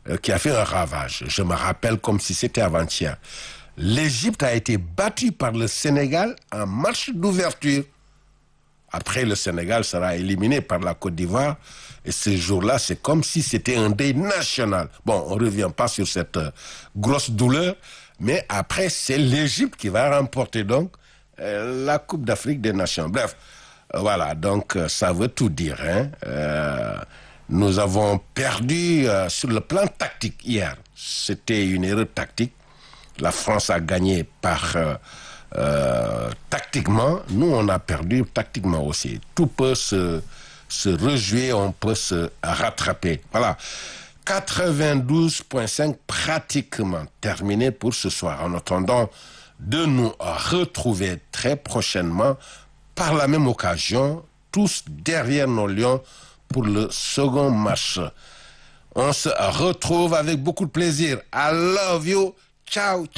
qui a fait un ravage. Je me rappelle comme si c'était avant-hier. L'Égypte a été battue par le Sénégal en match d'ouverture. Après, le Sénégal sera éliminé par la Côte d'Ivoire. Et ce jour-là, c'est comme si c'était un deuil national. Bon, on ne revient pas sur cette grosse douleur. Mais après, c'est l'Égypte qui va remporter donc la Coupe d'Afrique des Nations. Bref, voilà, donc ça veut tout dire. Nous avons perdu sur le plan tactique hier. C'était une erreur tactique. La France a gagné par tactiquement. Nous, on a perdu tactiquement aussi. Tout peut se rejouer, on peut se rattraper. Voilà. 92.5 pratiquement terminé pour ce soir. En attendant de nous retrouver très prochainement par la même occasion, tous derrière nos lions pour le second match. On se retrouve avec beaucoup de plaisir. I love you. Ciao.